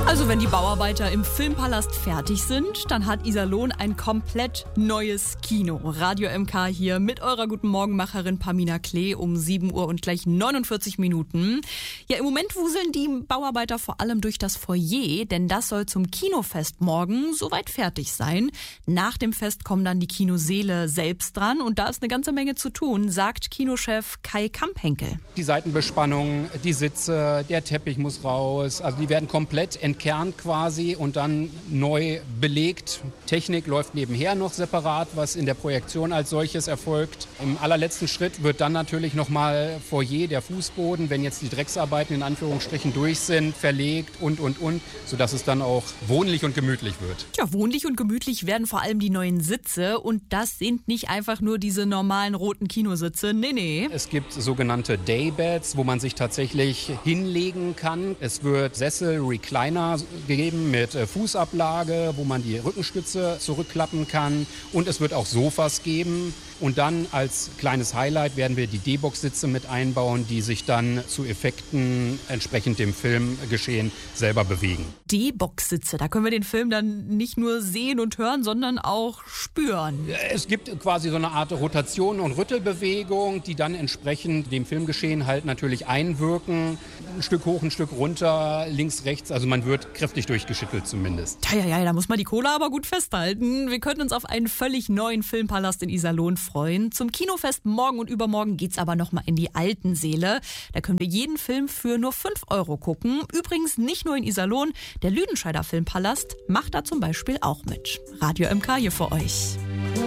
Also wenn die Bauarbeiter im Filmpalast fertig sind, dann hat Iserlohn ein komplett neues Kino. Radio MK hier mit eurer Guten Morgenmacherin Pamina Klee um 7 Uhr und gleich 49 Minuten. Ja, im Moment wuseln die Bauarbeiter vor allem durch das Foyer, denn das soll zum Kinofest morgen soweit fertig sein. Nach dem Fest kommen dann die Kinosäle selbst dran und da ist eine ganze Menge zu tun, sagt Kinochef Kai Kamphenkel. Die Seitenbespannung, die Sitze, der Teppich muss raus, also die werden komplett entkernt quasi und dann neu belegt. Technik läuft nebenher noch separat, was in der Projektion als solches erfolgt. Im allerletzten Schritt wird dann natürlich nochmal Foyer, der Fußboden, wenn jetzt die Drecksarbeiten in Anführungsstrichen durch sind, verlegt und, sodass es dann auch wohnlich und gemütlich wird. Ja, wohnlich und gemütlich werden vor allem die neuen Sitze und das sind nicht einfach nur diese normalen roten Kinositze, nee. Es gibt sogenannte Daybeds, wo man sich tatsächlich hinlegen kann. Es wird Sessel, Recliner gegeben mit Fußablage, wo man die Rückenstütze zurückklappen kann. Und es wird auch Sofas geben. Und dann als kleines Highlight werden wir die D-Box-Sitze mit einbauen, die sich dann zu Effekten entsprechend dem Filmgeschehen selber bewegen. D-Box-Sitze, da können wir den Film dann nicht nur sehen und hören, sondern auch spüren. Es gibt quasi so eine Art Rotation und Rüttelbewegung, die dann entsprechend dem Filmgeschehen halt natürlich einwirken. Ein Stück hoch, ein Stück runter, links, rechts, also man wird kräftig durchgeschüttelt zumindest. Ja, da muss man die Kohle aber gut festhalten. Wir können uns auf einen völlig neuen Filmpalast in Iserlohn freuen. Zum Kinofest morgen und übermorgen geht's aber nochmal in die alten Säle. Da können wir jeden Film für nur 5 € gucken. Übrigens nicht nur in Iserlohn, der Lüdenscheider Filmpalast macht da zum Beispiel auch mit. Radio MK hier für euch.